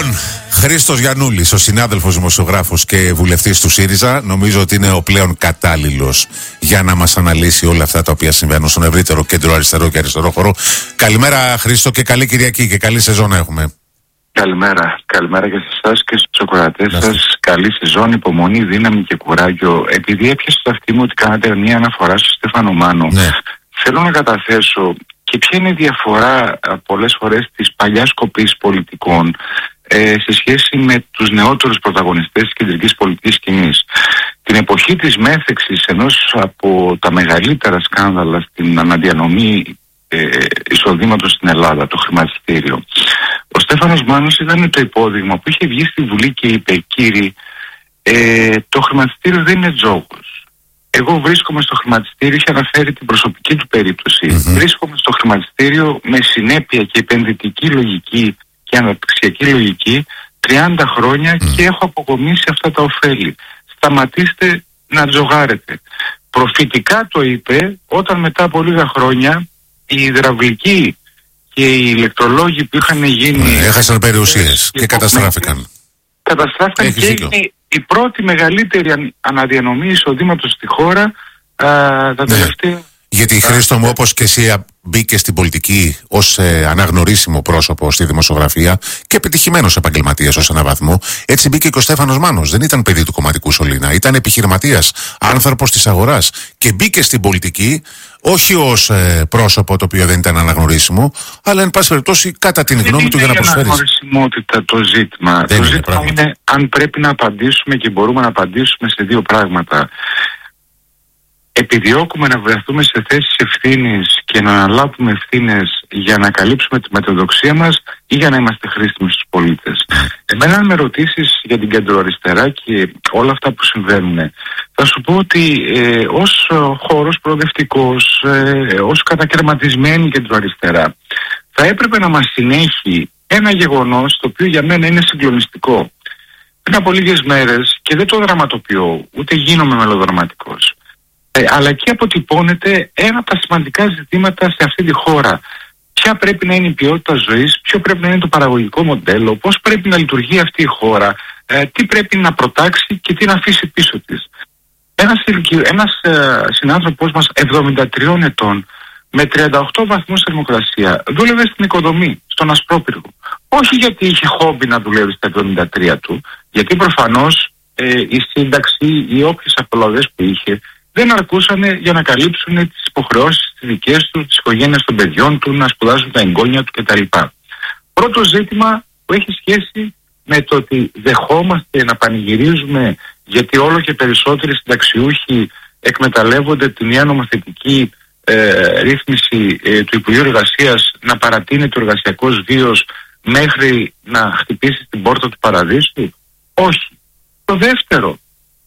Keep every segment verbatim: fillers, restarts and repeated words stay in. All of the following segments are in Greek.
Λοιπόν, Χρήστος Γιαννούλης, ο συνάδελφος δημοσιογράφος και βουλευτής του ΣΥΡΙΖΑ, νομίζω ότι είναι ο πλέον κατάλληλος για να μας αναλύσει όλα αυτά τα οποία συμβαίνουν στον ευρύτερο κέντρο αριστερό και αριστερό χώρο. Καλημέρα, Χρήστο, και καλή Κυριακή και καλή σεζόν να έχουμε. Καλημέρα. Καλημέρα και σε εσάς και στους ακροατές σας. Καλή σεζόν, υπομονή, δύναμη και κουράγιο. Επειδή έπιασε το αυτί μου ότι κάνατε μια αναφορά στο Στέφανο Μάνο, ναι. Θέλω να καταθέσω και ποια είναι η διαφορά πολλές φορές της παλιάς κοπής πολιτικών ε, σε σχέση με τους νεότερους πρωταγωνιστές της κεντρικής πολιτικής σκηνής. Την εποχή της μέθεξης ενός από τα μεγαλύτερα σκάνδαλα στην αναδιανομή ε, εισοδήματος στην Ελλάδα, το χρηματιστήριο. Ο Στέφανος Μάνος ήταν το υπόδειγμα που είχε βγει στη Βουλή και είπε: κύριοι, ε, το χρηματιστήριο δεν είναι τζόγος. Εγώ βρίσκομαι στο χρηματιστήριο, είχε αναφέρει την προσωπική του περίπτωση. Mm-hmm. Βρίσκομαι στο χρηματιστήριο με συνέπεια και επενδυτική λογική και αναπτυξιακή λογική τριάντα χρόνια mm. και έχω αποκομίσει αυτά τα ωφέλη. Σταματήστε να τζογάρετε. Προφητικά το είπε όταν μετά από λίγα χρόνια οι υδραυλικοί και οι ηλεκτρολόγοι που είχαν γίνει... Mm, έχασαν περιουσίες και, και καταστράφηκαν. Καταστράφηκαν και είναι η πρώτη μεγαλύτερη αναδιανομή εισοδήματος στη χώρα α, τα ναι. τελευταία... Γιατί, Χρήστο μου, όπως και εσύ μπήκε στην πολιτική ως ε, αναγνωρίσιμο πρόσωπο στη δημοσιογραφία και επιτυχημένος επαγγελματίας ως έναν βαθμό, έτσι μπήκε και ο Στέφανος Μάνος. Δεν ήταν παιδί του κομματικού σωλήνα, ήταν επιχειρηματίας, άνθρωπος της αγοράς και μπήκε στην πολιτική όχι ως ε, πρόσωπο το οποίο δεν ήταν αναγνωρίσιμο, αλλά εν πάση περιπτώσει κατά την γνώμη του για να προσφέρει. Δεν είναι η αναγνωρισιμότητα το ζήτημα. Δεν το είναι, ζήτημα πράγματι. είναι αν πρέπει να απαντήσουμε και μπορούμε να απαντήσουμε σε δύο πράγματα. Επιδιώκουμε να βρεθούμε σε θέσεις ευθύνης και να αναλάβουμε ευθύνες για να καλύψουμε τη μεταδοξία μας ή για να είμαστε χρήσιμοι στους πολίτες. Εμένα αν με ρωτήσεις για την κεντροαριστερά και όλα αυτά που συμβαίνουν, θα σου πω ότι ε, ως χώρος προοδευτικός, ε, ως κατακαιρματισμένη κεντροαριστερά, θα έπρεπε να μας συνέχει ένα γεγονός το οποίο για μένα είναι συγκλονιστικό. Πριν από λίγες μέρες, και δεν το δραματοποιώ, ούτε γίνομαι μελοδραματικός, Ε, αλλά και αποτυπώνεται ένα από τα σημαντικά ζητήματα σε αυτή τη χώρα. Ποια πρέπει να είναι η ποιότητα ζωής, ποιο πρέπει να είναι το παραγωγικό μοντέλο, πώς πρέπει να λειτουργεί αυτή η χώρα, ε, τι πρέπει να προτάξει και τι να αφήσει πίσω της. Ένας, ένας ε, συνάνθρωπός μας εβδομήντα τριών ετών με τριάντα οκτώ βαθμούς θερμοκρασία δούλευε στην οικοδομή, στον Ασπρόπυργο. Όχι γιατί είχε χόμπι να δουλεύει στα εβδομήντα τρία του, γιατί προφανώς ε, η σύνταξη ή όποιες απολαυές που είχε δεν αρκούσαν για να καλύψουν τις υποχρεώσεις τις δικές του, τις οικογένειες των παιδιών του, να σπουδάσουν τα εγγόνια του κτλ. Πρώτο ζήτημα που έχει σχέση με το ότι δεχόμαστε να πανηγυρίζουμε γιατί όλο και περισσότεροι συνταξιούχοι εκμεταλλεύονται τη νέα νομοθετική ε, ρύθμιση ε, του Υπουργείου Εργασίας να παρατείνει το εργασιακός βίος μέχρι να χτυπήσει την πόρτα του παραδείσου. Όχι. Το δεύτερο,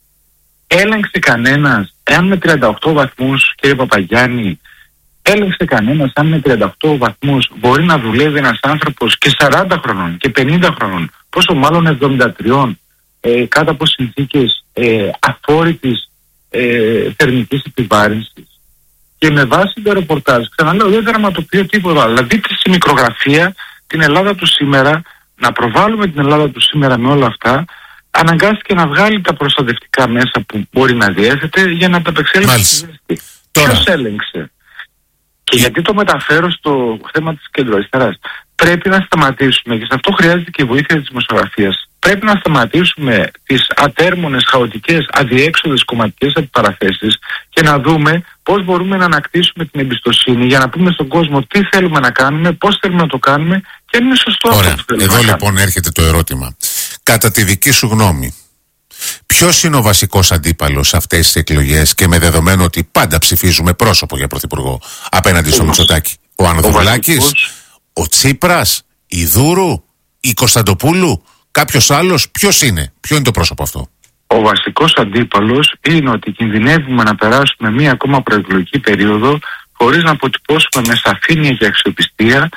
έλεγξε κανένας εάν με τριάντα οκτώ βαθμούς, κύριε Παπαγιάννη, έλεγξε κανένας αν με τριάντα οκτώ βαθμούς μπορεί να δουλεύει ένας άνθρωπος και σαράντα χρονών και πενήντα χρονών, πόσο μάλλον εβδομήντα τριών, ε, κάτω από συνθήκες ε, αφόρητης ε, θερμικής επιβάρυνσης. Και με βάση το ρεπορτάζ, ξαναλέω, δεν δραματοποιώ τίποτα, αλλά δείτε στη μικρογραφία την Ελλάδα του σήμερα, να προβάλλουμε την Ελλάδα του σήμερα με όλα αυτά. Αναγκάστηκε να βγάλει τα προστατευτικά μέσα που μπορεί να διέθετε για να τα απεξέλθει. Ποιος έλεγξε? Και γιατί το μεταφέρω στο θέμα της κεντροαριστεράς? Πρέπει να σταματήσουμε, και σε αυτό χρειάζεται και η βοήθεια της δημοσιογραφίας, πρέπει να σταματήσουμε τις ατέρμονες, χαοτικές, αδιέξοδες κομματικές αντιπαραθέσεις και να δούμε πώς μπορούμε να ανακτήσουμε την εμπιστοσύνη για να πούμε στον κόσμο τι θέλουμε να κάνουμε, πώς θέλουμε να το κάνουμε και αν είναι σωστό. Ωραία. Αυτό που εδώ λοιπόν έρχεται το ερώτημα. Κατά τη δική σου γνώμη, ποιος είναι ο βασικός αντίπαλος σε αυτές τις εκλογές και με δεδομένο ότι πάντα ψηφίζουμε πρόσωπο για πρωθυπουργό απέναντι στο Μητσοτάκη? Ο Ανδρουλάκης, ο, ο Τσίπρας, η Δούρου, η Κωνσταντοπούλου, κάποιος άλλος? Ποιος είναι, ποιο είναι το πρόσωπο αυτό? Ο βασικός αντίπαλος είναι ότι κινδυνεύουμε να περάσουμε μία ακόμα προεκλογική περίοδο χωρίς να αποτυπώσουμε με σαφήνεια και αξιοπιστία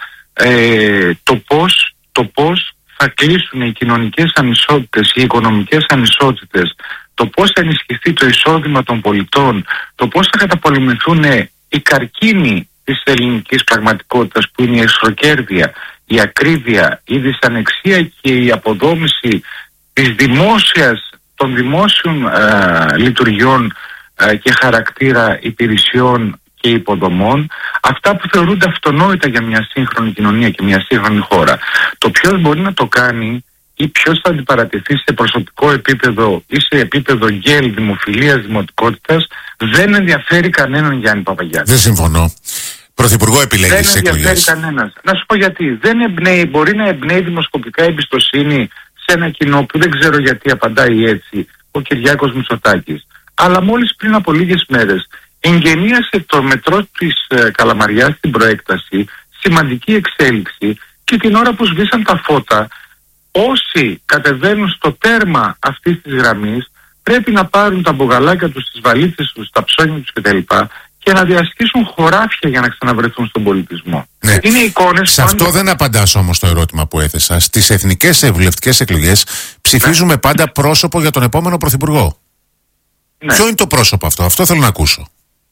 ε, το πώς, το πώς θα κλείσουν οι κοινωνικές ανισότητες, οι οικονομικές ανισότητες, το πώς θα ενισχυθεί το εισόδημα των πολιτών, το πώς θα καταπολεμηθούν οι καρκίνοι της ελληνικής πραγματικότητας που είναι η εσχροκέρδεια, η ακρίβεια, η δυσανεξία και η αποδόμηση της δημόσιας, των δημόσιων ε, λειτουργιών ε, και χαρακτήρα υπηρεσιών και υποδομών, αυτά που θεωρούνται αυτονόητα για μια σύγχρονη κοινωνία και μια σύγχρονη χώρα. Το ποιος μπορεί να το κάνει ή ποιος θα αντιπαρατεθεί σε προσωπικό επίπεδο ή σε επίπεδο γκέλ, δημοφιλίας, δημοτικότητας, δεν ενδιαφέρει κανέναν, Γιάννη Παπαγιάννη. Δεν συμφωνώ. Πρωθυπουργό επιλέγει τις εκλογές. Δεν ενδιαφέρει κανένας. Να σου πω γιατί. Δεν εμπνέει, μπορεί να εμπνέει δημοσκοπικά εμπιστοσύνη σε ένα κοινό που δεν ξέρω γιατί απαντάει έτσι ο Κυριάκος Μητσοτάκης. Αλλά μόλις πριν από λίγες μέρες εγγενίασε το μετρό της ε, Καλαμαριάς στην προέκταση, σημαντική εξέλιξη, και την ώρα που σβήσαν τα φώτα, όσοι κατεβαίνουν στο τέρμα αυτής της γραμμής πρέπει να πάρουν τα μπογαλάκια τους, τις βαλίτσες τους, τα ψώνια τους κτλ. Και να διασχίσουν χωράφια για να ξαναβρεθούν στον πολιτισμό. Ναι. Είναι εικόνες. Σε αυτό δεν απαντάς όμως το ερώτημα που έθεσα. Στις εθνικές βουλευτικές εκλογές ψηφίζουμε ναι. πάντα πρόσωπο για τον επόμενο πρωθυπουργό. Ναι. Ποιο είναι το πρόσωπο αυτό? Αυτό θέλω να ακούσω.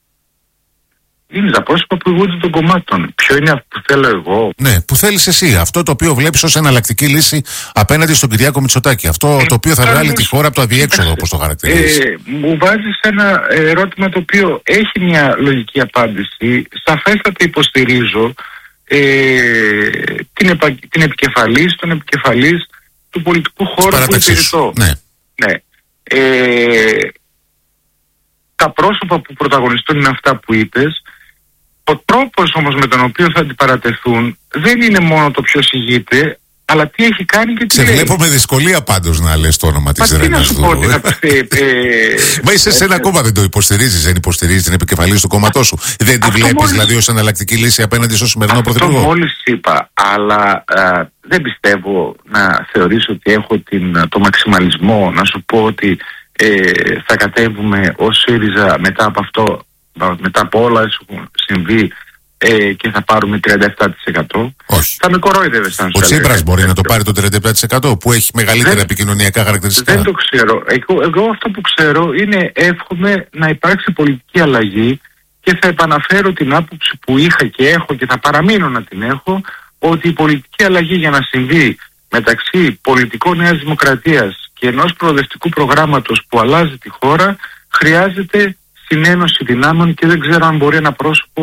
Είναι τα πρόσωπα που ηγούνται των κομμάτων. Ποιο είναι αυτό που θέλω εγώ? Ναι, που θέλεις εσύ. Αυτό το οποίο βλέπεις ως εναλλακτική λύση απέναντι στον Κυριάκο Μητσοτάκη. Αυτό ε, το οποίο θα βγάλει όμως τη χώρα από το αδιέξοδο, όπως το χαρακτηρίζεις. Ε, μου βάζεις ένα ερώτημα το οποίο έχει μια λογική απάντηση. Σαφέστατα υποστηρίζω ε, την, επα, την επικεφαλής, τον επικεφαλής του πολιτικού χώρου που υπηρετώ. Ναι. Ναι. Ε, τα πρόσωπα που πρωταγωνιστούν είναι αυτά που είπες. Ο τρόπος όμως με τον οποίο θα αντιπαρατεθούν δεν είναι μόνο το ποιος ηγείται, αλλά τι έχει κάνει και τι σε λέει. βλέπω με δυσκολία πάντως να λες το όνομα της Ρένας Δούρου. Μα είσαι σε ένα κόμμα, δεν το υποστηρίζεις? Δεν υποστηρίζεις την επικεφαλής του κόμματός σου? Δεν τη βλέπεις μόλις... δηλαδή ως εναλλακτική λύση απέναντι στο σημερινό πρωθυπουργό? Αυτό μόλις είπα, αλλά α, δεν πιστεύω να θεωρήσω ότι έχω την, το μαξιμαλισμό να σου πω ότι ε, θα κατέβουμε ως ΣΥΡΙΖΑ μετά από αυτό, μετά από όλα έχουν συμβεί ε, και θα πάρουμε τριάντα επτά τοις εκατό. Όχι. Θα με κορόιδευες αν σου Ο Τσίπρας μπορεί να το πάρει το τριάντα επτά τοις εκατό που έχει μεγαλύτερα δεν, επικοινωνιακά χαρακτηριστικά. Δεν το ξέρω. Εγώ, εγώ αυτό που ξέρω είναι εύχομαι να υπάρξει πολιτική αλλαγή και θα επαναφέρω την άποψη που είχα και έχω και θα παραμείνω να την έχω, ότι η πολιτική αλλαγή για να συμβεί μεταξύ πολιτικών Νέας Δημοκρατίας και ενός προοδευτικού προγράμματος που αλλάζει τη χώρα χρειάζεται συνένωση δυνάμεων και δεν ξέρω αν μπορεί ένα πρόσωπο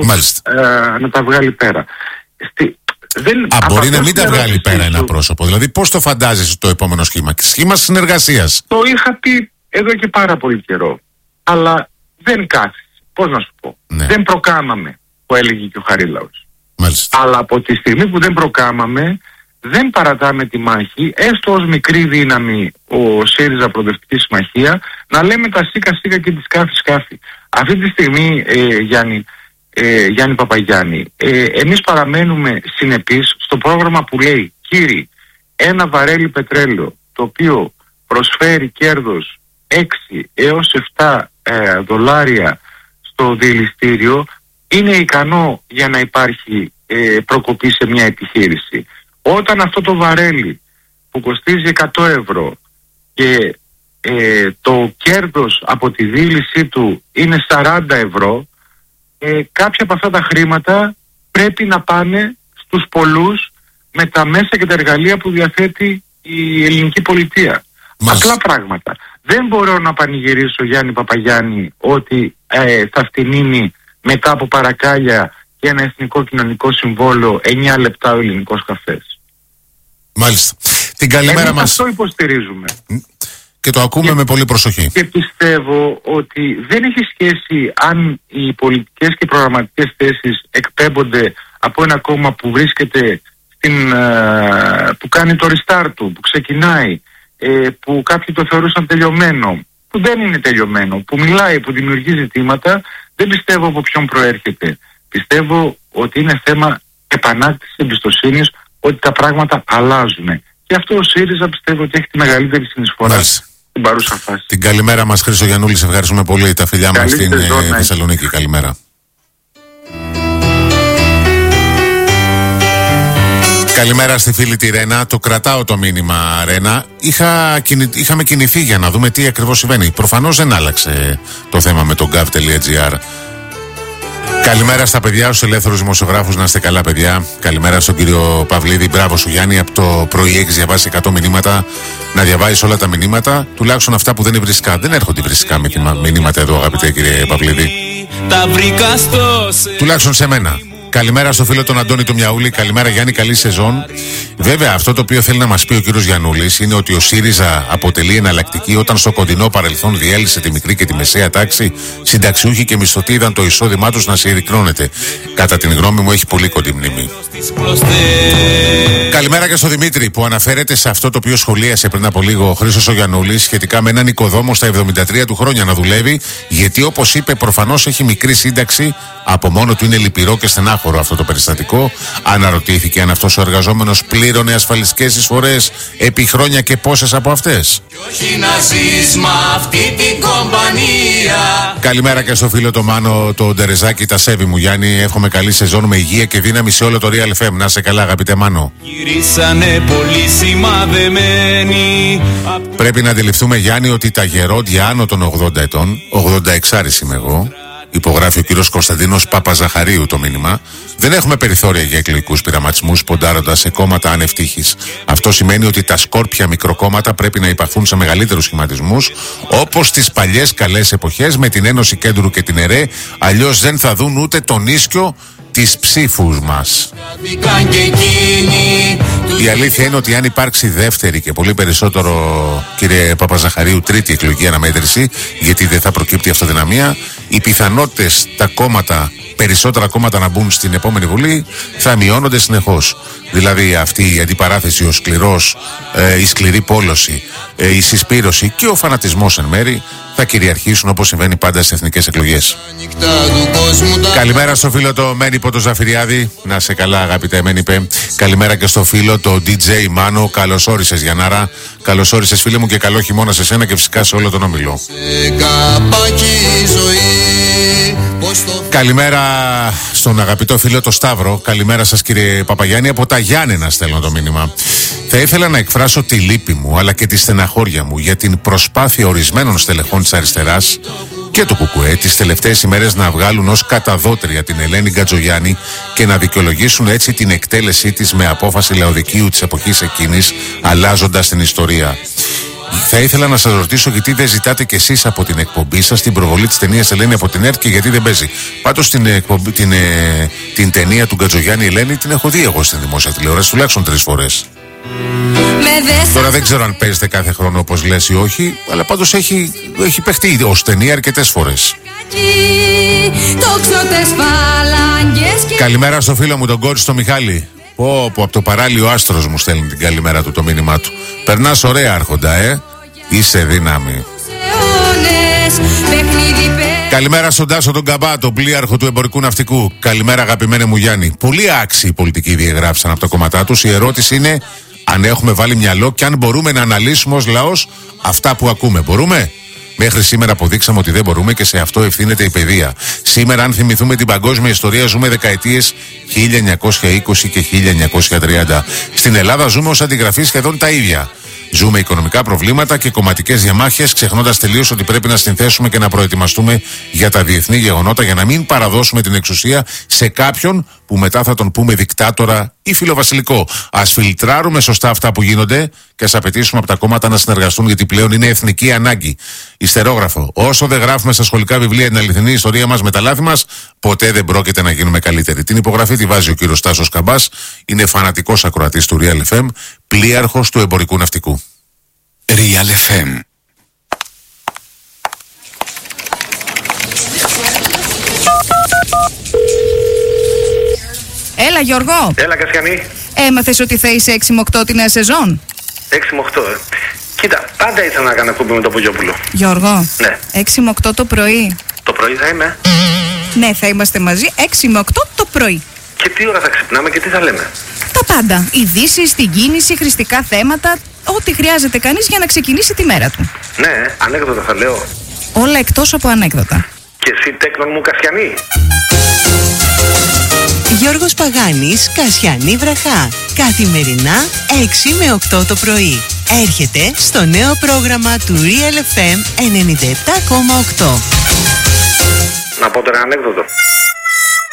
ε, να τα βγάλει πέρα. Στη, δεν, Α, μπορεί να μην τα βγάλει πέρα ένα πρόσωπο. Δηλαδή πώς το φαντάζεσαι το επόμενο σχήμα? Σχήμα συνεργασίας. Το είχα πει εδώ και πάρα πολύ καιρό. Αλλά δεν κάθισε. Πώς να σου πω. Ναι. Δεν προκάμαμε, που έλεγε και ο Χαρίλαος. Μάλιστα. Αλλά από τη στιγμή που δεν προκάμαμε, δεν παρατάμε τη μάχη, έστω ως μικρή δύναμη ο ΣΥΡΙΖΑ Προοδευτική Συμμαχία, να λέμε τα σίκα σίκα και τη σκάφη σκάφη. Αυτή τη στιγμή, ε, Γιάννη, ε, Γιάννη Παπαγιάννη, ε, εμείς παραμένουμε συνεπείς στο πρόγραμμα που λέει, κύριοι, ένα βαρέλι πετρέλαιο το οποίο προσφέρει κέρδος έξι έως επτά ε, δολάρια στο διελιστήριο είναι ικανό για να υπάρχει ε, προκοπή σε μια επιχείρηση. Όταν αυτό το βαρέλι που κοστίζει εκατό ευρώ και ε, το κέρδος από τη δίλησή του είναι σαράντα ευρώ, ε, κάποια από αυτά τα χρήματα πρέπει να πάνε στους πολλούς με τα μέσα και τα εργαλεία που διαθέτει η ελληνική πολιτεία. Μας... Απλά πράγματα. Δεν μπορώ να πανηγυρίσω, Γιάννη Παπαγιάννη, ότι ε, θα φτηνίνει μετά από παρακάλια και ένα εθνικό κοινωνικό συμβόλαιο εννιά λεπτά ο ελληνικός καφές. Μάλιστα. Την καλημέρα Εμείς μας. Αυτό υποστηρίζουμε. Και το ακούμε και, με πολύ προσοχή. Και πιστεύω ότι δεν έχει σχέση αν οι πολιτικές και προγραμματικές θέσεις εκπέμπονται από ένα κόμμα που βρίσκεται στην, uh, που κάνει το restart του, που ξεκινάει, ε, που κάποιοι το θεωρούσαν τελειωμένο, που δεν είναι τελειωμένο, που μιλάει, που δημιουργεί ζητήματα. Δεν πιστεύω από ποιον προέρχεται. Πιστεύω ότι είναι θέμα επανάκτησης εμπιστοσύνης, ότι τα πράγματα αλλάζουν. Και αυτό ο ΣΥΡΙΖΑ πιστεύω ότι έχει τη μεγαλύτερη συνεισφορά στην παρούσα φάση. Την καλημέρα μας, Χρήστο Γιαννούλη, σε ευχαριστούμε πολύ. Τα φιλιά μας στην ε, Θεσσαλονίκη. Καλημέρα. Καλημέρα στη φίλη τη Ρένα. Το κρατάω το μήνυμα, Ρένα. Είχα, είχαμε κινηθεί για να δούμε τι ακριβώς συμβαίνει. Προφανώς δεν άλλαξε το θέμα με το gov τελεία gr. Καλημέρα στα παιδιά, στους ελεύθερους δημοσιογράφους, να είστε καλά παιδιά. Καλημέρα στον κύριο Παυλίδη. Μπράβο σου Γιάννη, από το πρωί έχεις διαβάσει εκατό μηνύματα. Να διαβάζεις όλα τα μηνύματα, τουλάχιστον αυτά που δεν είναι βρισικά. Δεν έρχονται βρισικά μηνύματα εδώ, αγαπητέ κύριε Παυλίδη. Τουλάχιστον σε μένα. Καλημέρα στο φίλο τον Αντώνη του Μιαούλη. Καλημέρα Γιάννη, καλή σεζόν. Βέβαια, αυτό το οποίο θέλει να μας πει ο κύριος Γιαννούλης είναι ότι ο ΣΥΡΙΖΑ αποτελεί εναλλακτική όταν στο κοντινό παρελθόν διέλυσε τη μικρή και τη μεσαία τάξη, συνταξιούχοι και μισθωτοί είδαν το εισόδημά τους να συρρυκνώνεται. Κατά την γνώμη μου, έχει πολύ κοντή μνήμη. Καλημέρα και στο Δημήτρη που αναφέρεται σε αυτό το οποίο σχολίασε πριν από λίγο ο Χρήστος ο Γιαννούλης σχετικά με έναν οικοδόμο στα εβδομήντα τρία του χρόνια να δουλεύει, γιατί όπως είπε, προφανώς έχει μικρή σύνταξη. Από μόνο του είναι λυπηρό και στενάχωρο αυτό το περιστατικό. Αναρωτήθηκε αν αυτός ο εργαζόμενος πλήρωνε ασφαλιστικές εισφορές επί χρόνια και πόσες από αυτές. Καλημέρα και στο φίλο το Μάνο, το Ντερεζάκι, τα σέβη μου Γιάννη. Εύχομαι καλή σεζόν με υγεία και δύναμη σε όλο το Real εφ εμ. Να σε καλά, αγαπητέ Μάνο. Πρέπει να αντιληφθούμε Γιάννη ότι τα γερόντια άνω των ογδόντα ετών, ογδόντα έξι είμαι εγώ, υπογράφει ο κύριος Κωνσταντίνος Παπαζαχαρίου το μήνυμα, δεν έχουμε περιθώρια για εκλογικούς πειραματισμούς ποντάροντας σε κόμματα άνευ τύχης. Αυτό σημαίνει ότι τα σκόρπια μικροκόμματα πρέπει να υπαχθούν σε μεγαλύτερους σχηματισμούς, όπως στις παλιές καλές εποχές με την Ένωση Κέντρου και την ΕΡΕ, αλλιώς δεν θα δουν ούτε τον ίσκιο τις ψήφους μας. Η αλήθεια είναι ότι αν υπάρξει δεύτερη και πολύ περισσότερο, κύριε Παπαζαχαρίου, τρίτη εκλογική αναμέτρηση, γιατί δεν θα προκύπτει αυτοδυναμία, οι πιθανότητες τα κόμματα, περισσότερα κόμματα να μπουν στην επόμενη Βουλή θα μειώνονται συνεχώς. Δηλαδή αυτή η αντιπαράθεση, ο σκληρός, ε, η σκληρή πόλωση, ε, η συσπήρωση και ο φανατισμός εν μέρη θα κυριαρχήσουν όπως συμβαίνει πάντα στις εθνικές εκλογές. Καλημέρα στο φίλο το Μένιπο το Ζαφυριάδη. Να σε καλά αγαπητέ Μένιπε. Καλημέρα και στο φίλο το ντι τζέι Μάνο. Καλώς όρισες Γιαννάρα. Καλώς όρισες φίλε μου και καλό χειμώνα σε σένα και φυσικά σε όλο τον όμιλο. Καλημέρα στον αγαπητό φίλο το Σταύρο. Καλημέρα σας κύριε Παπαγιάννη. Από τα Γιάννενα στέλνω το μήνυμα. Θα ήθελα να εκφράσω τη λύπη μου αλλά και τη στεναχώρια μου για την προσπάθεια ορισμένων στελεχών της αριστεράς και του Κουκουέ τις τελευταίες ημέρες να βγάλουν ως καταδότρια την Ελένη Γκατζογιάννη και να δικαιολογήσουν έτσι την εκτέλεσή της με απόφαση Λαοδικίου της εποχής εκείνης, αλλάζοντας την ιστορία. Θα ήθελα να σας ρωτήσω γιατί δεν ζητάτε κι εσείς από την εκπομπή σας την προβολή της ταινίας Ελένη από την ΕΡΤ και γιατί δεν παίζει. Πάντως την, εκπομπή, την, ε, την ταινία του Γκατζογιάννη Ελένη την έχω δει εγώ στην δημόσια τηλεόραση τουλάχιστον τρεις φορές. Τώρα δεν ξέρω αν παίζεται κάθε χρόνο όπως λες ή όχι, αλλά πάντως έχει, έχει παιχτεί ως ταινία αρκετές φορές. Καλημέρα στο φίλο μου τον Κόρη, τον Μιχάλη. Πω, πω, από το παράλιο άστρος μου στέλνει την καλημέρα του, το μήνυμά του. Περνάς ωραία άρχοντα, ε. Είσαι δύναμη. Καλημέρα στον Τάσο τον Καμπά, τον πλοίαρχο του εμπορικού ναυτικού. Καλημέρα αγαπημένε μου Γιάννη. Πολύ άξιοι πολιτικοί διαγράψαν από τα κόμματά τους. Η ερώτηση είναι αν έχουμε βάλει μυαλό και αν μπορούμε να αναλύσουμε ως λαός αυτά που ακούμε. Μπορούμε? Μέχρι σήμερα αποδείξαμε ότι δεν μπορούμε και σε αυτό ευθύνεται η παιδεία. Σήμερα, αν θυμηθούμε την παγκόσμια ιστορία, ζούμε δεκαετίες χίλια εννιακόσια είκοσι και χίλια εννιακόσια τριάντα. Στην Ελλάδα ζούμε ως αντιγραφή σχεδόν τα ίδια. Ζούμε οικονομικά προβλήματα και κομματικές διαμάχες, ξεχνώντας τελείως ότι πρέπει να συνθέσουμε και να προετοιμαστούμε για τα διεθνή γεγονότα για να μην παραδώσουμε την εξουσία σε κάποιον που μετά θα τον πούμε δικτάτορα ή φιλοβασιλικό. Ας φιλτράρουμε σωστά αυτά που γίνονται και ας απαιτήσουμε από τα κόμματα να συνεργαστούν, γιατί πλέον είναι εθνική ανάγκη. Ιστερόγραφο. Όσο δεν γράφουμε στα σχολικά βιβλία την αληθινή ιστορία μας με τα λάθη μας, ποτέ δεν πρόκειται να γίνουμε καλύτεροι. Την υπογραφή τη βάζει ο κύριος Τάσος Καμπάς. Είναι φανατικός ακροατής του Real εφ εμ, πλοίαρχος του εμπορικού ναυτικού. Real εφ εμ. Έλα Γιώργο. Έλα Κασιανή. Έμαθες ότι θα είσαι έξι με οκτώ τη νέα σεζόν? έξι με οκτώ, ε. Κοίτα, πάντα ήθελα να κάνω εκπομπή με τον Πογιόπουλο. Γιώργο. Ναι. έξι με οκτώ το πρωί. Το πρωί θα είμαι. Ναι, θα είμαστε μαζί έξι με οκτώ το πρωί. Και τι ώρα θα ξυπνάμε και τι θα λέμε? Τα πάντα. Ειδήσεις, την κίνηση, χρηστικά θέματα. Ό,τι χρειάζεται κανείς για να ξεκινήσει τη μέρα του. Ναι, ανέκδοτα θα λέω. Όλα εκτός από ανέκδοτα. Και εσύ τέκνον μου Κασιανή. Γιώργος Παγάνης, Κασιανή Βραχά. Καθημερινά έξι με οκτώ το πρωί. Έρχεται στο νέο πρόγραμμα του Real εφ εμ ενενήντα επτά κόμμα οκτώ. Να πω τώρα ανέκδοτο.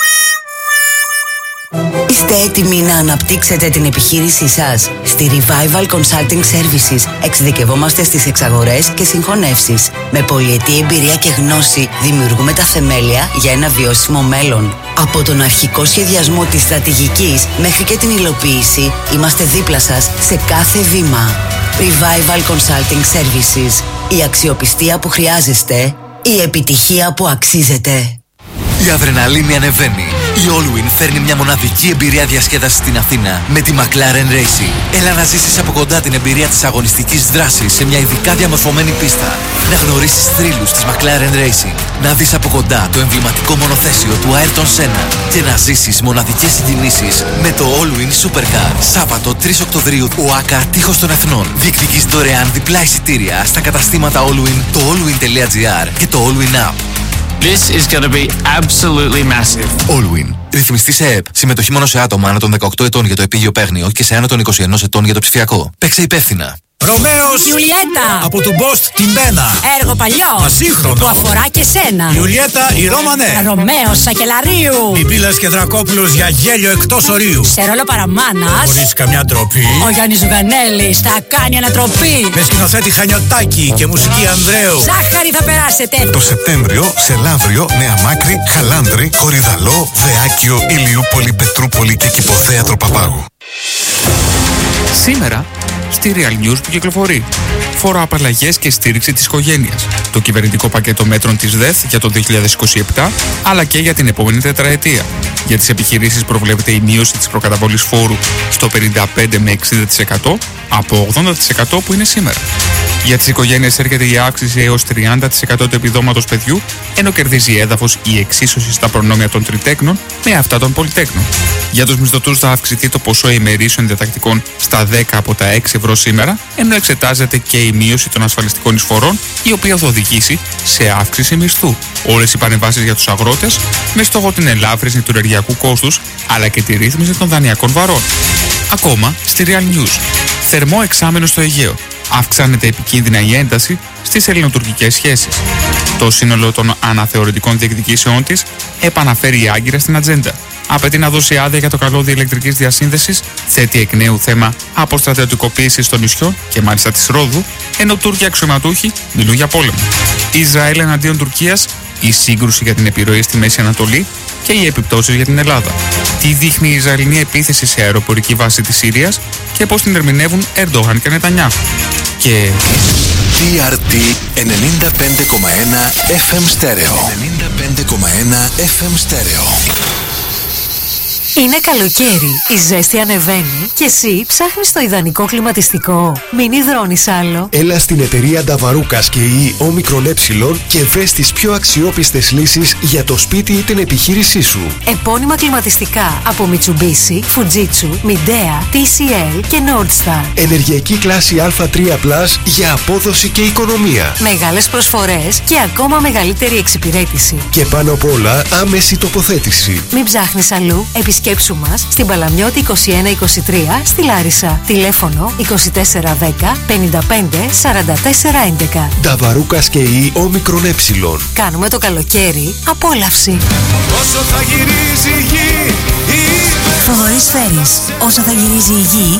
Είστε έτοιμοι να αναπτύξετε την επιχείρησή σας? Στη Revival Consulting Services εξειδικευόμαστε στις εξαγορές και συγχωνεύσεις. Με πολυετή εμπειρία και γνώση δημιουργούμε τα θεμέλια για ένα βιώσιμο μέλλον. Από τον αρχικό σχεδιασμό της στρατηγικής μέχρι και την υλοποίηση, είμαστε δίπλα σας σε κάθε βήμα. Revival Consulting Services. Η αξιοπιστία που χρειάζεστε, η επιτυχία που αξίζετε. Η αδρεναλίνη ανεβαίνει. Η Allwyn φέρνει μια μοναδική εμπειρία διασκέδασης στην Αθήνα με τη McLaren Racing. Έλα να ζήσεις από κοντά την εμπειρία της αγωνιστικής δράσης σε μια ειδικά διαμορφωμένη πίστα. Να γνωρίσεις θρύλους της McLaren Racing. Να δεις από κοντά το εμβληματικό μονοθέσιο του Ayrton Senna. Και να ζήσεις μοναδικές συγκινήσεις με το Allwyn Supercar. Σάββατο τρεις Οκτωβρίου, ΟΑΚΑ Τείχος των Εθνών. Διεκδικείς δωρεάν διπλά εισιτήρια στα καταστήματα Allwyn, το allwyn.gr και το Allwyn App. This is going to be absolutely massive. Allwyn. Ρυθμιστή σε ΕΕΠ. Συμμετοχή μόνο σε άτομα άνω των δεκαοκτώ ετών για το επίγειο παίγνιο και σε άνω των είκοσι ένα ετών για το ψηφιακό. Παίξε υπεύθυνα. Ρωμαίος Ιουλιέτα από του Μπόστ την Μπένα. Έργο παλιό Ασύγχρονο που αφορά και σένα. Ιουλιέτα η Ρώμανε. Ρωμαίος Σακελαρίου. Η Πύλας και Δρακόπουλος για γέλιο εκτός ορίου. Σε ρόλο παραμάνας, χωρίς καμιά ντροπή, ο Γιάννης Ζουγανέλης θα κάνει ανατροπή. Με σκηνοθέτη Χανιωτάκη και μουσική Ανδρέου. Ζάχαρη θα περάσετε. Το Σεπτέμβριο σε Λαύριο, Νέα Μάκρη, Χαλάνδρη, Κορυδαλό, Δεάκιο, Ηλιούπολη, Πετρούπολη και Κηποθέατρο Παπάγου. Σήμερα στη Real News που κυκλοφορεί. Φοροαπαλλαγές και στήριξη της οικογένειας. Το κυβερνητικό πακέτο μέτρων της ΔΕΘ για το δύο χιλιάδες είκοσι επτά, αλλά και για την επόμενη τετραετία. Για τις επιχειρήσεις προβλέπεται η μείωση της προκαταβολής φόρου στο πενήντα πέντε με εξήντα τοις εκατό από ογδόντα τοις εκατό που είναι σήμερα. Για τις οικογένειες έρχεται η αύξηση έως τριάντα τοις εκατό του επιδόματος παιδιού, ενώ κερδίζει έδαφος η εξίσωση στα προνόμια των τριτέκνων με αυτά των πολυτέκνων. Για τους μισθωτούς θα αυξηθεί το ποσό ημερήσεων διατακτικών στα δέκα από τα έξι ευρώ σήμερα, ενώ εξετάζεται και η μείωση των ασφαλιστικών εισφορών, η οποία θα οδηγήσει σε αύξηση μισθού. Όλες οι παρεμβάσεις για τους αγρότες, με στόχο την ελάφρυνση του ενεργειακού κόστους, αλλά και τη ρύθμιση των δανειακών βαρών. Ακόμα στη Real News. Θερμό εξάμενο στο Αιγαίο. Αυξάνεται επικίνδυνα η ένταση στις ελληνοτουρκικές σχέσεις. Το σύνολο των αναθεωρητικών διεκδικήσεών της επαναφέρει η Άγκυρα στην ατζέντα. Απαιτεί να δώσει άδεια για το καλώδιο ηλεκτρικής διασύνδεσης, θέτει εκ νέου θέμα αποστρατιωτικοποίησης των νησιών και μάλιστα της Ρόδου, ενώ Τούρκοι αξιωματούχοι μιλούν για πόλεμο. Ισραήλ εναντίον Τουρκίας, η σύγκρουση για την επιρροή στη Μέση Ανατολή και οι επιπτώσεις για την Ελλάδα. Τι δείχνει η Ισραηλινή επίθεση σε αεροπορική βάση της Συρίας και πώς την ερμηνεύουν Ερντογάν και Νετανιάχου. Και τι αρ τι ενενήντα πέντε κόμμα ένα εφ εμ Stereo. ενενήντα πέντε κόμμα ένα εφ εμ Stereo. Είναι καλοκαίρι, η ζέστη ανεβαίνει και εσύ ψάχνεις το ιδανικό κλιματιστικό. Μην υδρώνεις άλλο. Έλα στην εταιρεία Νταβαρούκας και η Όμικρον Ε και βρες τις πιο αξιόπιστες λύσεις για το σπίτι ή την επιχείρησή σου. Επώνυμα κλιματιστικά από Mitsubishi, Fujitsu, Midea, τι σι ελ και Nordstar. Ενεργειακή κλάση Α τρία πλας για απόδοση και οικονομία. Μεγάλες προσφορές και ακόμα μεγαλύτερη εξυπηρέτηση. Και πάνω απ' όλα άμεση τοποθέτηση. Μην ψάχνεις αλλού, επισκέψου μας στην Παλαμιώτη είκοσι ένα είκοσι τρία στη Λάρισα. Τηλέφωνο είκοσι τέσσερα δέκα πενήντα πέντε σαράντα τέσσερα έντεκα. Νταβαρούκας και η Όμικρον Ε. Κάνουμε το καλοκαίρι απόλαυση. Όσο θα γυρίζει η γη, η... Θοδωρής Φέρης. Όσο θα γυρίζει η γη,